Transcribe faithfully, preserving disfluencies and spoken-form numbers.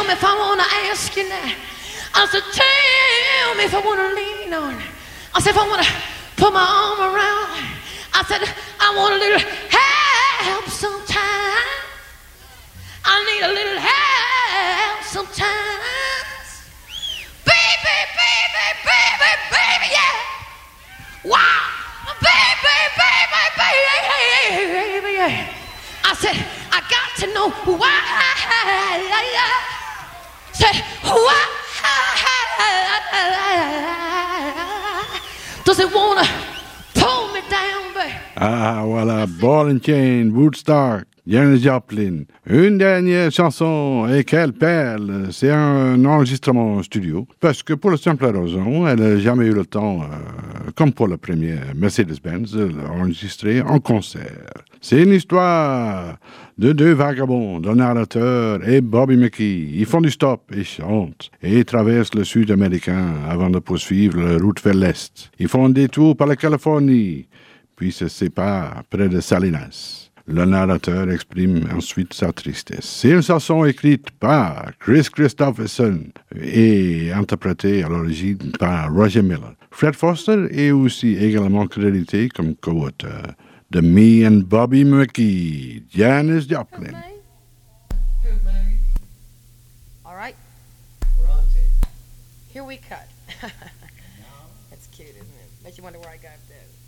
tell me if I want to ask you now. I said, tell me if I want to lean on. I said, if I want to put my arm around. I said, I want a little help sometimes. I need a little help sometimes. Baby, baby, baby, baby, yeah. Wow. Baby, baby, baby, baby, yeah. I said, I got to know why. Said, why does it wanna pull me down, baby? Ah, voilà, Ball and Chain, Woodstock, Janis Joplin. Une dernière chanson, et quelle perle! C'est un enregistrement studio, parce que pour la simple raison, elle n'a jamais eu le temps, euh, comme pour la première Mercedes-Benz, de l'enregistrer en concert. C'est une histoire de deux vagabonds, d'un narrateur et Bobby McGee. Ils font du stop et chantent, et traversent le sud américain avant de poursuivre la route vers l'est. Ils font un détour par la Californie, puis se séparent près de Salinas. Le narrateur exprime ensuite sa tristesse. C'est une chanson écrite par Chris Christopherson et interprétée à l'origine par Roger Miller. Fred Foster est aussi également crédité comme co-auteur de Me and Bobby McGee, Janis Joplin. All right. We're on tape. Here we cut. That's cute, isn't it? Makes you wonder where I got that.